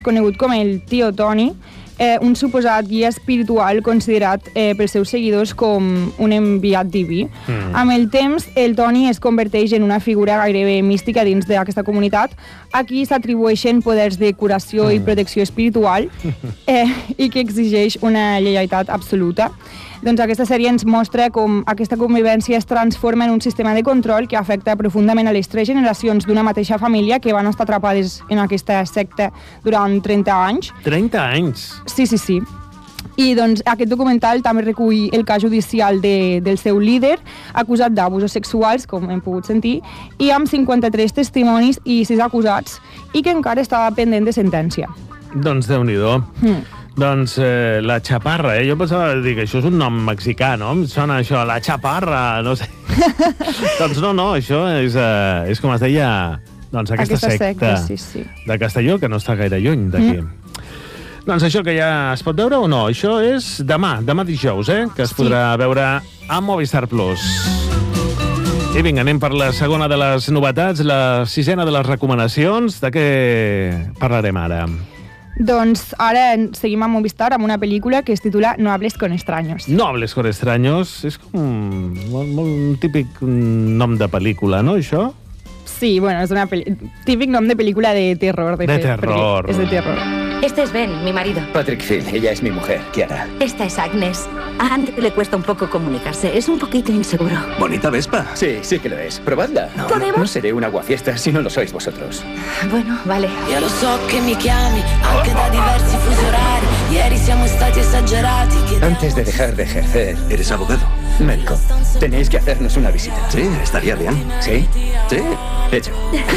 conegut com el Tio Toni, un suposat guia espiritual considerat pels seus seguidors com un enviat diví. Amb el temps, el Toni es converteix en una figura gairebé mística dins d'aquesta comunitat. Aquí s'atribueixen poders de curació i protecció espiritual i que exigeix una lleialtat absoluta. Doncs aquesta sèrie ens mostra com aquesta convivència es transforma en un sistema de control que afecta profundament a les 3 generacions d'una mateixa família que van estar atrapades en aquesta secta durant 30 anys. 30 anys? Sí. I doncs aquest documental també recull el cas judicial del seu líder, acusat d'abusos sexuals, com hem pogut sentir, i amb 53 testimonis i 6 acusats, i que encara estava pendent de sentència. Doncs Déu-n'hi-do. Doncs la Chaparra, jo pensava dir que això és un nom mexicà, no? Em sona això, la Chaparra, no sé. Doncs no, això és com es deia, doncs aquesta secta sí. de Castelló, que no està gaire lluny d'aquí. Doncs això que ja es pot veure o no? Això és demà dijous, que es podrà veure a Movistar Plus. I vinga, anem per la segona de les novetats, la 6ena de les recomanacions. De què parlarem ara? Doncs ara seguim a Movistar amb una pel·lícula que es titula No hables con extraños. No hables con extraños. És com un típic nom de pel·lícula, no, això? Sí, bueno, és un típic nom de pel·lícula de terror. De terror. És de terror. Este es Ben, mi marido. Patrick Phil, ella es mi mujer, Kiara. Esta es Agnes. A Andy le cuesta un poco comunicarse, es un poquito inseguro. ¿Bonita Vespa? Sí que lo es. Probadla. ¿Podemos? No seré un aguafiestas si no lo sois vosotros. Bueno, vale. Io lo so che mi chiami anche da diversi fusi orari. Ieri siamo stati esagerati. Antes de dejar de ejercer, ¿eres abogado? Médico. Tenéis que hacernos una visita. Sí, estaría bien. ¿Sí? Sí. Hecho.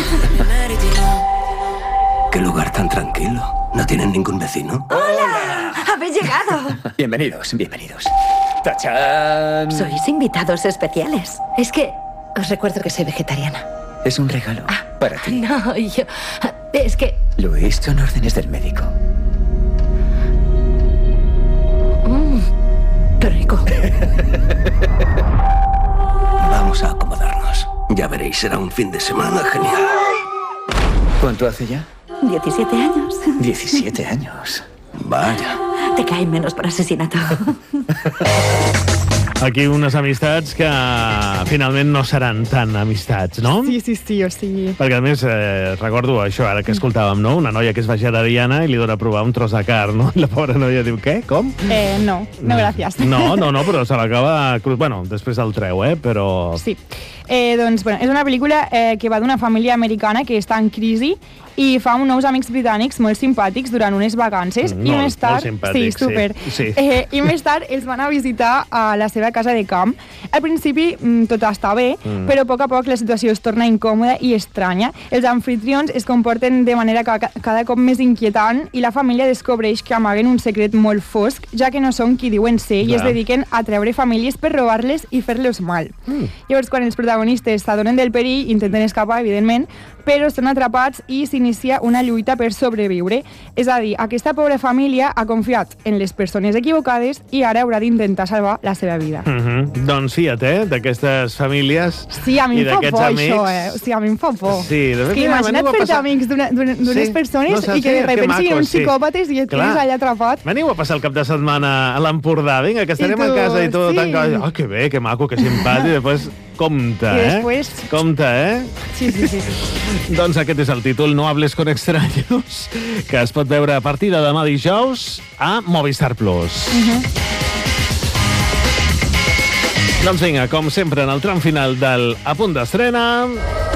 Qué lugar tan tranquilo. ¿No tienen ningún vecino? ¡Hola! ¡Habéis llegado! Bienvenidos. ¡Tachán! Sois invitados especiales. Es que os recuerdo que soy vegetariana. Es un regalo para ti. No, yo... Es que... Luis, son órdenes del médico. ¡Qué rico! Vamos a acomodarnos. Ya veréis, será un fin de semana genial. ¿Cuánto hace ya? 17 años. 17 años. Vaya. Te caen menos por asesinato. Aquí unes amistats que finalment no seran tan amistats, no? Sí, o sigui... Perquè, a més, recordo això, ara que escoltàvem, no? Una noia que és vegetariana i li dona a provar un tros de carn, no? I la pobra noia diu, què? Com? No, gràcies. No, però se l'acaba... Bueno, després el treu, però... Sí. Doncs, bueno, és una pel·lícula que va d'una família americana que està en crisi i fa nous amics britànics molt simpàtics durant unes vacances i més tard... Molt simpàtics, sí. Super. Sí. I més tard els van a visitar a la seva casa de camp. Al principi tot està bé, però a poc la situació es torna incòmoda i estranya. Els anfitrions es comporten de manera cada cop més inquietant i la família descobreix que amaguen un secret molt fosc, ja que no són qui diuen ser i es dediquen a treure famílies per robar-les i fer-los mal. Llavors, quan els protagonistes s'adonen del perill, intenten escapar, evidentment, però estan atrapats i s'inicia una lluita per sobreviure. És a dir, aquesta pobra família ha confiat en les persones equivocades i ara haurà d'intentar salvar la seva vida. Doncs fia't, d'aquestes famílies sí, a mi i em fa d'aquests por, amics. Això, Sí, a mi em fa por. Sí, de fet, que imagina't fer-te amics d'unes persones i que de repente siguin uns psicòpates i et quedis allà atrapat. Veniu a passar el cap de setmana a l'Empordà, vinga, que estarem a casa i tot. Ah, que bé, que maco, que simpàtic, i després compte, Compte, Sí. Doncs aquest és el títol, No hables con extraños, que es pot veure a partir de demà dijous a Movistar Plus. Doncs vinga, com sempre, en el tram final del A Punt d'Estrena...